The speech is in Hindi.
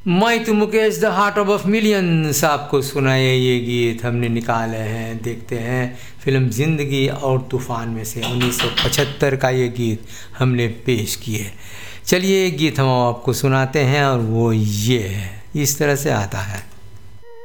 मैं तो Mukesh the heart of millions आपको सुनाए ये गीत हमने निकाले हैं। देखते हैं फिल्म ज़िंदगी और तूफ़ान में से 1975 का ये गीत हमने पेश किए। चलिए एक गीत हम आपको सुनाते हैं और वो ये है, इस तरह से आता है।